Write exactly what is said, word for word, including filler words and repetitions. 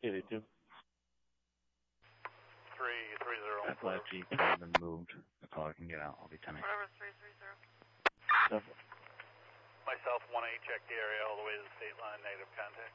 eighty-two. Three, three zero. That last Jeep has been moved. That's all I can get out. I'll be ten eight. Whatever, three three zero. Seven. Myself, one eight, check the area all the way to the state line, negative contact.